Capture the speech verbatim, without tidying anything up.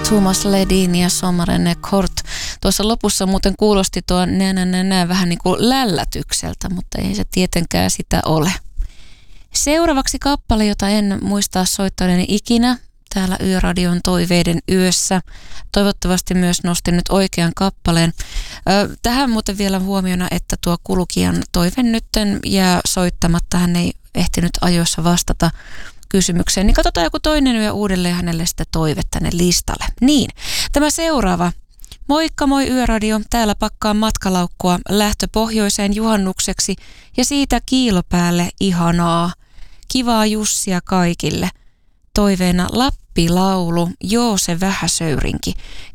Thomas Ledin ja Sommaren Kort. Tuossa lopussa muuten kuulosti tuo nä, nä, nä, nä, vähän niin kuin lällätykseltä, mutta ei se tietenkään sitä ole. Seuraavaksi kappale, jota en muistaa soittaneeni ikinä täällä Yöradion toiveiden yössä. Toivottavasti myös nostin nyt oikean kappaleen. Ö, tähän muuten vielä huomiona, että tuo kulukijan toive nytten jää soittamatta. Hän ei ehtinyt ajoissa vastata kysymykseen. Niin katsotaan joku toinen yö uudelleen hänelle sitä toivetta tänne listalle. Niin, tämä seuraava. Moikka moi Yöradio, täällä pakkaan matkalaukkua lähtö pohjoiseen juhannukseksi ja siitä kiilopäälle ihanaa. Kivaa Jussia kaikille. Toiveena Lappi-laulu, joo se vähäsöyrinki.